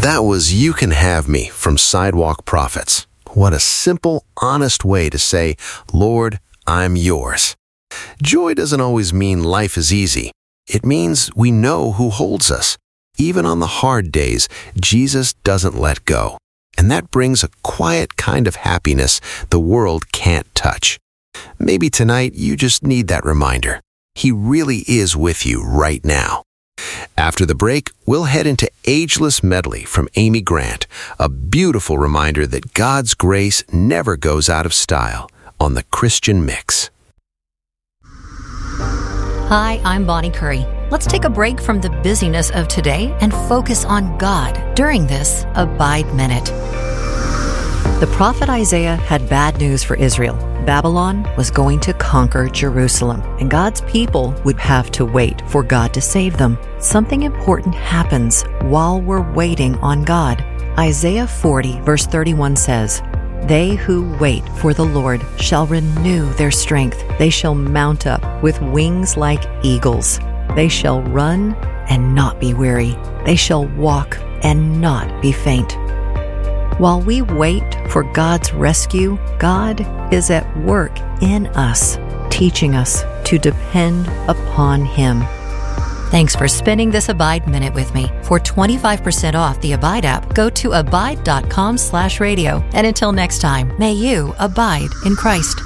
That was You Can Have Me from Sidewalk Prophets. What a simple, honest way to say, Lord, I'm yours. Joy doesn't always mean life is easy. It means we know who holds us. Even on the hard days, Jesus doesn't let go. And that brings a quiet kind of happiness the world can't touch. Maybe tonight you just need that reminder. He really is with you right now. After the break, we'll head into Ageless Medley from Amy Grant, a beautiful reminder that God's grace never goes out of style on the Christian Mix. Hi, I'm Bonnie Curry. Let's take a break from the busyness of today and focus on God during this Abide Minute. The prophet Isaiah had bad news for Israel. Babylon was going to conquer Jerusalem, and God's people would have to wait for God to save them. Something important happens while we're waiting on God. Isaiah 40, verse 31 says, "They who wait for the Lord shall renew their strength. They shall mount up with wings like eagles. They shall run and not be weary. They shall walk and not be faint." While we wait for God's rescue, God is at work in us, teaching us to depend upon Him. Thanks for spending this Abide Minute with me. For 25% off the Abide app, go to abide.com/radio. And until next time, may you abide in Christ.